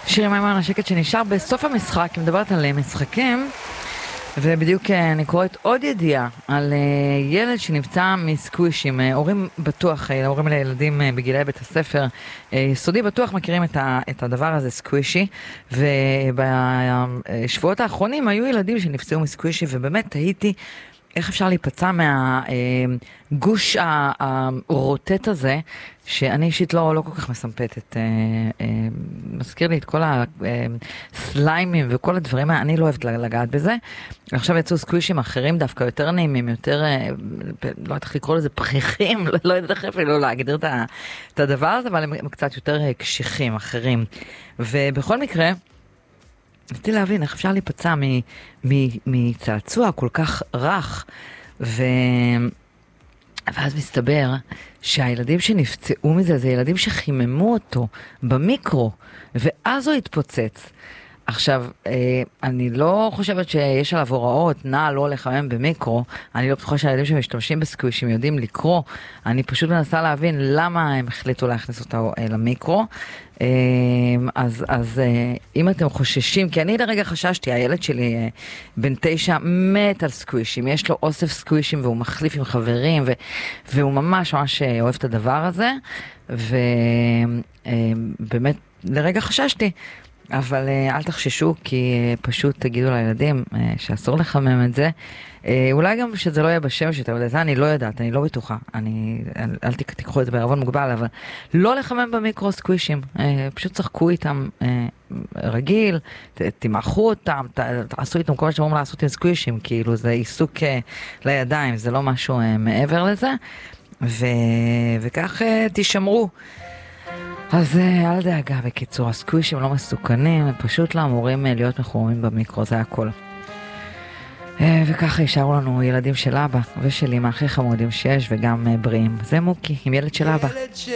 שירי מימון, השקט שנשאר בסוף המשחק, היא מדברת על משחקים, ובדיוק אני קוראת עוד ידיעה על ילד שנפצע מסקווישים. הורים בטוח, הורים לילדים בגילי בית הספר יסודי בטוח מכירים את הדבר הזה, סקווישי, ובשבועות האחרונים היו ילדים שנפצעו מסקווישי, ובאמת תהיתי איך אפשר להיפצע מהגוש הרוטט הזה, שאני אישית לא כל כך מסמפתת. מזכיר לי את כל הסליימים וכל הדברים, אני לא אוהבת לגעת בזה. עכשיו יצאו סקווישים אחרים דווקא יותר נעימים, יותר, לא יודעת איך לקרוא לזה פריחים, לא יודעת איך אפילו להגדיר את הדבר הזה, אבל הם קצת יותר קשיחים, אחרים. ובכל מקרה, רציתי להבין איך אפשר להיפצע מצעצוע כל כך רך, ואז מסתבר שהילדים שנפצעו מזה, זה ילדים שחיממו אותו במיקרו, ואז הוא התפוצץ. עכשיו, אני לא חושבת שיש עליו הוראות, נע לא לחמם במיקרו, אני לא בטוחה שהילדים שמשתמשים בסקווישים יודעים לקרוא, אני מנסה להבין למה הם החליטו להכניס אותו למיקרו. אז אם אתם חוששים, כי אני לרגע חששתי, הילד שלי בן 9 מת על סקווישים, יש לו אוסף סקווישים והוא מחליף עם חברים, והוא ממש אוהב את הדבר הזה, ובאמת לרגע חששתי, אבל אל תחששו, כי פשוט תגידו לילדים שאסור לחמם את זה. אולי גם שזה לא יהיה בשמש, אבל זה אני לא יודעת, אני לא בטוחה. אל תיקחו את זה בערבון מוגבל, אבל לא לחמם במיקרו סקווישים. פשוט צחקו איתם רגיל, תמעכו אותם, תעשו איתם כל מה שאומרים לעשות עם סקווישים, כאילו זה עיסוק לידיים, זה לא משהו מעבר לזה. וכך תשמרו. אז אל דאגה, בקיצור, הסקווישים לא מסוכנים, הם פשוט לא אמורים להיות מחוממים במיקרו, זה הכל. וככה יישארו לנו ילדים של אבא ושל אמא, הכי חמודים שיש וגם בריאים. זה מוקי עם ילד של אבא.